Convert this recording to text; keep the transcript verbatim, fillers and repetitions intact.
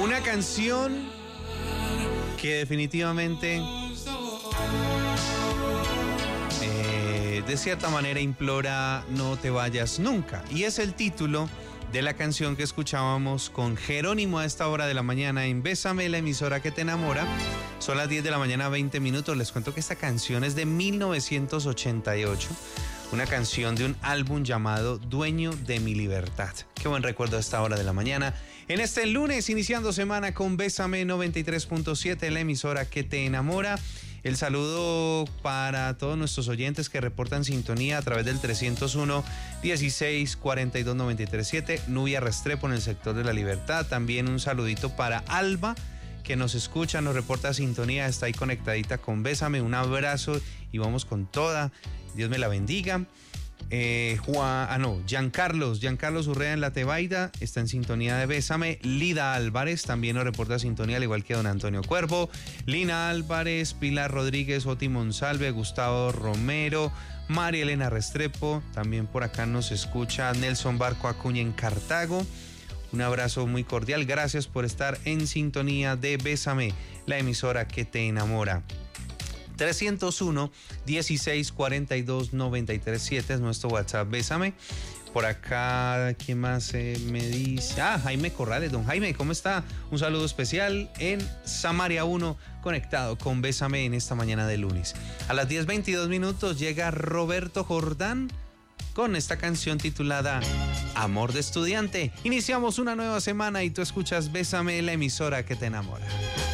Una canción que definitivamente eh, de cierta manera implora no te vayas nunca. Y es el título de la canción que escuchábamos con Jerónimo a esta hora de la mañana en Bésame, la emisora que te enamora. Son las diez de la mañana, veinte minutos. Les cuento que esta canción es de mil novecientos ochenta y ocho. Una canción de un álbum llamado Dueño de mi libertad. Qué buen recuerdo a esta hora de la mañana. En este lunes, iniciando semana con Bésame noventa y tres punto siete, la emisora que te enamora. El saludo para todos nuestros oyentes que reportan sintonía a través del trescientos uno, dieciséis, cuarenta y dos, noventa y tres, siete. Nubia Restrepo en el sector de la Libertad. También un saludito para Alba, que nos escucha, nos reporta sintonía, está ahí conectadita con Bésame. Un abrazo y vamos con toda. Dios me la bendiga. Eh, Juan, ah no, Giancarlos, Giancarlos Urrea en la Tebaida, está en sintonía de Bésame. Lida Álvarez también nos reporta sintonía, al igual que don Antonio Cuervo. Lina Álvarez, Pilar Rodríguez, Oti Monsalve, Gustavo Romero, María Elena Restrepo, también por acá nos escucha Nelson Barco Acuña en Cartago. Un abrazo muy cordial, gracias por estar en sintonía de Bésame, la emisora que te enamora. trescientos uno, dieciséis, cuarenta y dos, noventa y tres, siete es nuestro WhatsApp, Bésame. Por acá, ¿quién más eh, me dice? Ah, Jaime Corrales, don Jaime, ¿cómo está? Un saludo especial en Samaria uno, conectado con Bésame en esta mañana de lunes. A las diez veintidós minutos llega Roberto Jordán con esta canción titulada Amor de Estudiante. Iniciamos una nueva semana y tú escuchas Bésame, la emisora que te enamora.